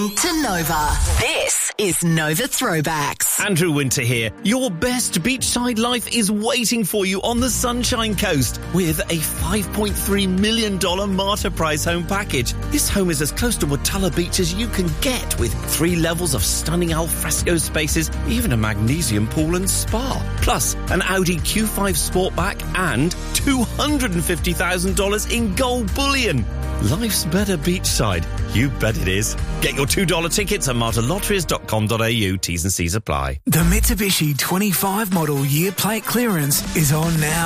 listening to Nova. This is Nova Throwbacks. Andrew Winter here. Your best beachside life is waiting for you on the Sunshine Coast with a $5.3 million Marta Price home package. This home is as close to Watala Beach as you can get, with 3 levels of stunning alfresco spaces, even a magnesium pool and spa. Plus, an Audi Q5 Sportback and $250,000 in gold bullion. Life's better beachside. You bet it is. Get your $2 tickets at martalotteries.com.au. T's and C's apply. The Mitsubishi 25 model year plate clearance is on now.